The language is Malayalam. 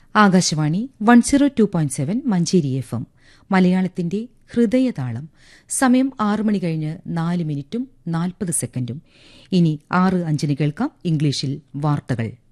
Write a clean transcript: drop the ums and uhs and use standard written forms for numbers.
ആകാശവാണി 102.7 മഞ്ചേരി FM മലയാളത്തിന്റെ ഹൃദയതാളം. സമയം 6 മണി കഴിഞ്ഞ് 4 മിനിറ്റും 40 സെക്കൻഡും. ഇനി 6:05 കേൾക്കാം ഇംഗ്ലീഷിൽ വാർത്തകൾ.